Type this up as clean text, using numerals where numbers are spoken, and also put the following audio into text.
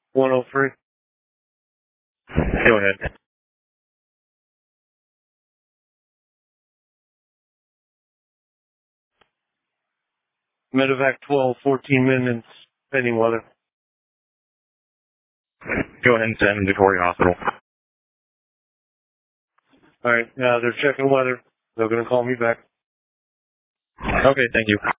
103. Go ahead. Medevac 12, 14 minutes, pending weather. Go ahead and send him to Corey Hospital. Alright, they're checking weather. They're going to call me back. Okay, thank you.